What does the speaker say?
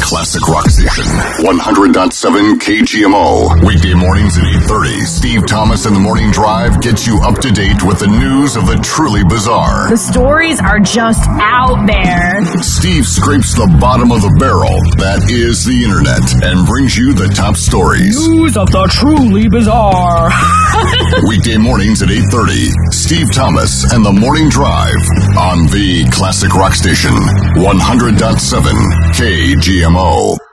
Classic Rock Station, 100.7 KGMO. Weekday mornings at 8:30. Steve Thomas and the Morning Drive gets you up to date with the news of the truly bizarre. The stories are just out there. Steve scrapes the bottom of the barrel, that is the internet, and brings you the top stories. News of the truly bizarre. Weekday mornings at 8:30. Steve Thomas and the Morning Drive on the Classic Rock Station, 100.7 KGMO.